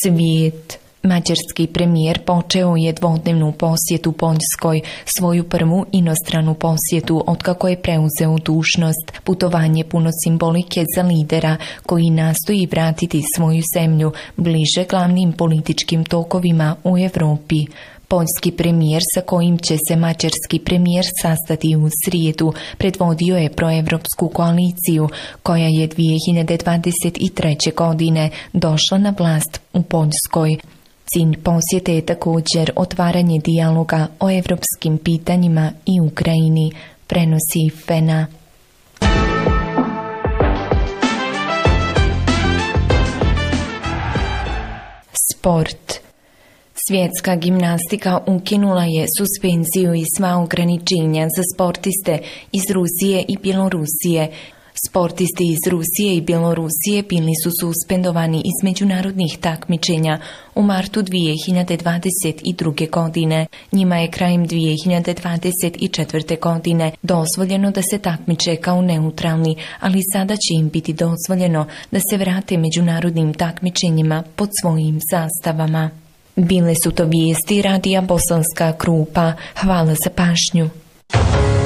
Svijet. Mađarski premijer počeo je dvodnevnu posjetu Poljskoj, svoju prvu inostranu posjetu otkako je preuzeo dužnost. Putovanje puno simbolike za lidera koji nastoji vratiti svoju zemlju bliže glavnim političkim tokovima u Europi. Poljski premijer sa kojim će se mađarski premijer sastati u srijedu predvodio je proevropsku koaliciju koja je 2023. godine došla na vlast u Poljskoj. Cilj posjete je također otvaranje dijaloga o evropskim pitanjima i Ukrajini, prenosi FENA. Sport. Svjetska gimnastika ukinula je suspenziju i sva ograničenja za sportiste iz Rusije i Bjelorusije. Sportisti iz Rusije i Bjelorusije bili su suspendovani iz međunarodnih takmičenja u martu 2022. godine. Njima je krajem 2024. godine dozvoljeno da se takmiče kao neutralni, ali sada će im biti dozvoljeno da se vrate međunarodnim takmičenjima pod svojim zastavama. Bile su to vijesti radija Bosanska Krupa. Hvala za pažnju.